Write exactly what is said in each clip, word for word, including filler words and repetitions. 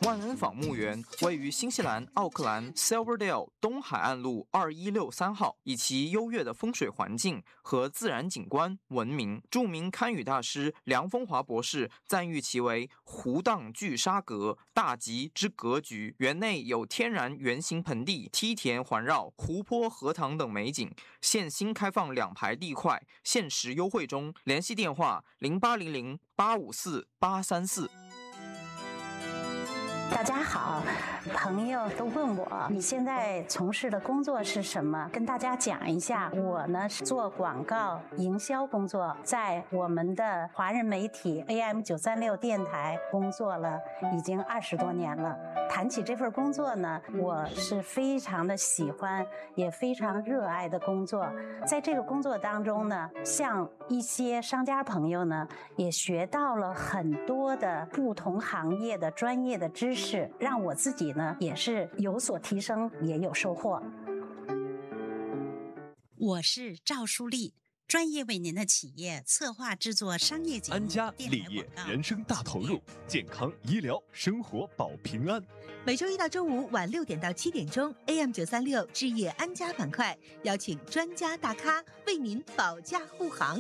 万恩坊墓园位于新西兰奥克兰 Silverdale 东海岸路二一六三号，以其优越的风水环境和自然景观闻名。著名堪舆大师梁风华博士赞誉其为湖荡聚沙阁，大吉之格局。园内有天然圆形盆地、梯田环绕、湖泊、荷塘等美景。现新开放两排地块，限时优惠中。联系电话零八零零八五四八三四。 大家好，朋友都问我你现在从事的工作是什么，跟大家讲一下。我呢是做广告营销工作，在我们的华人媒体 A M 九三六电台工作了已经二十多年了。谈起这份工作呢，我是非常的喜欢，也非常热爱的工作。在这个工作当中呢，像一些商家朋友呢，也学到了很多的不同行业的专业的知识，让我自己呢也是有所提升，也有收获。 我是赵淑丽，专业为您的企业策划制作商业节目。 安家立业，人生大投入，健康医疗生活保平安。 每周一到周五晚六点到七点钟 ，A M 九三六置业安家板块，邀请专家大咖为您保驾护航。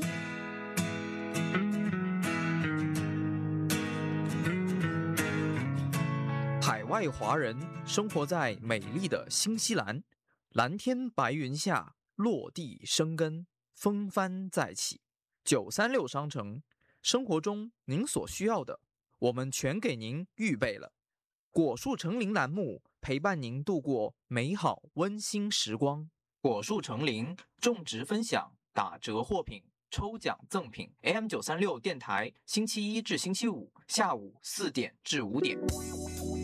海外华人生活在美丽的新西兰，蓝天白云下落地生根，风帆再起。九三六商城，生活中您所需要的，我们全给您预备了。果树成林栏目陪伴您度过美好温馨时光。果树成林种植分享，打折货品，抽奖赠品。A M 九三六电台，星期一至星期五下午四点至五点。